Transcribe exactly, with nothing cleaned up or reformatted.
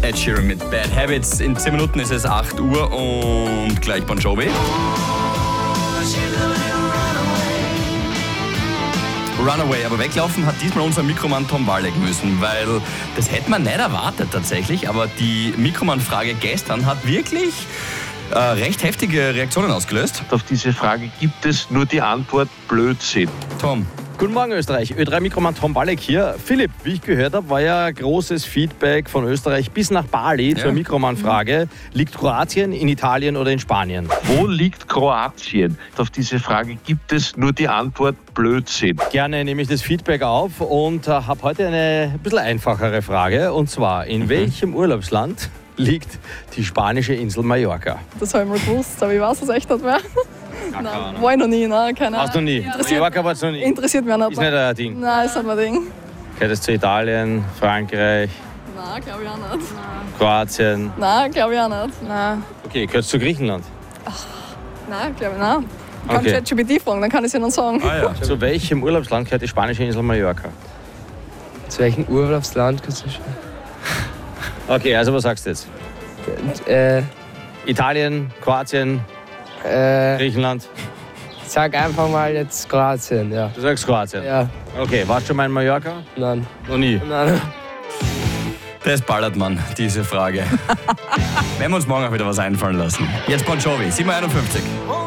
Ed Sheeran mit Bad Habits. In zehn Minuten ist es acht Uhr und gleich Bon Jovi. Runaway, aber weglaufen hat diesmal unser Mikromann Tom Walek müssen, weil das hätte man nicht erwartet tatsächlich, aber die Mikromann-Frage gestern hat wirklich äh, recht heftige Reaktionen ausgelöst. Auf diese Frage gibt es nur die Antwort Blödsinn. Tom. Guten Morgen Österreich, Ö drei Mikromann Tom Walek hier. Philipp, wie ich gehört habe, war ja großes Feedback von Österreich bis nach Bali ja. zur Mikromann-Frage. Liegt Kroatien in Italien oder in Spanien? Wo liegt Kroatien? Auf diese Frage gibt es nur die Antwort Blödsinn. Gerne nehme ich das Feedback auf und äh, habe heute eine ein bisschen einfachere Frage. Und zwar, in mhm. welchem Urlaubsland liegt die spanische Insel Mallorca? Das habe ich mal gewusst, aber ich weiß es echt nicht mehr. Nein, war ich noch nie, nein, keine Ahnung. Hast du noch nie? Mallorca war es noch nie? Interessiert mich nicht. Ist nicht ein Ding? Nein, ist nicht mein Ding. Gehört es zu Italien, Frankreich? Nein, glaube ich auch nicht. Nein. Kroatien? Nein, glaube ich auch nicht. Nein. Okay, gehört es zu Griechenland? Ach, nein, glaube ich nicht. Kann okay. ich ChatGPT fragen, dann kann ich es Ihnen sagen. Ah, ja. Zu welchem Urlaubsland gehört die spanische Insel Mallorca? Zu welchem Urlaubsland kannst du schon? Okay, also was sagst du jetzt? Äh, Italien, Kroatien, äh, Griechenland? Sag einfach mal jetzt Kroatien, ja. Du sagst Kroatien? Ja. Okay, warst du schon mal in Mallorca? Nein. Noch nie? Nein. Das ballert man, diese Frage. Werden wir uns morgen auch wieder was einfallen lassen. Jetzt Bon Jovi, sieben Uhr einundfünfzig.